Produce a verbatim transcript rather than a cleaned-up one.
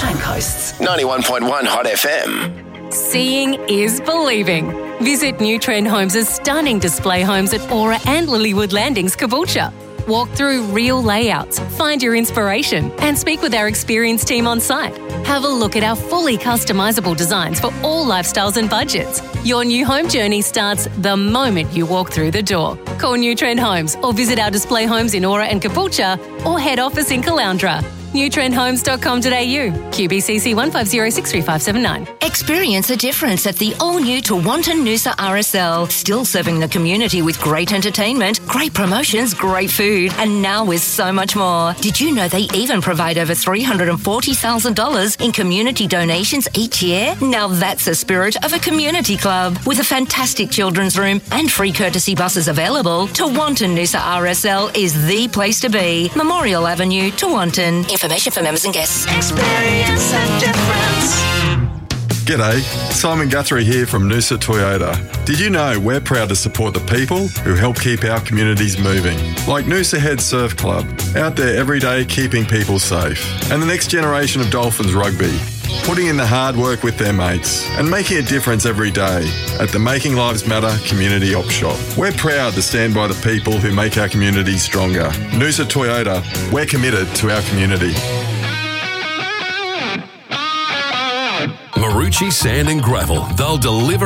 Signposts. ninety-one point one Hot F M. Seeing is believing. Visit New Trend Homes' stunning display homes at Aura and Lilywood Landings, Caboolture. Walk through real layouts, find your inspiration, and speak with our experienced team on site. Have a look at our fully customisable designs for all lifestyles and budgets. Your new home journey starts the moment you walk through the door. Call New Trend Homes or visit our display homes in Aura and Caboolture or head office in Caloundra. new trend homes dot com dot a u. Q B C C one five zero six three five seven nine. Experience a difference at the all-new Tewantin Noosa R S L. Still serving the community with great entertainment, great promotions, great food, and now with so much more. Did you know they even provide over three hundred forty thousand dollars in community donations each year? Now that's the spirit of a community club. With a fantastic children's room and free courtesy buses available, Tewantin Noosa R S L is the place to be. Memorial Avenue, Tewantin. Information for members and guests. Experience a difference. G'day, Simon Guthrie here from Noosa Toyota. Did you know we're proud to support the people who help keep our communities moving? Like Noosa Head Surf Club, out there every day keeping people safe. And the next generation of Dolphins Rugby, putting in the hard work with their mates and making a difference every day at the Making Lives Matter Community Op Shop. We're proud to stand by the people who make our community stronger. Noosa Toyota, we're committed to our community. Marucci Sand and Gravel. They'll deliver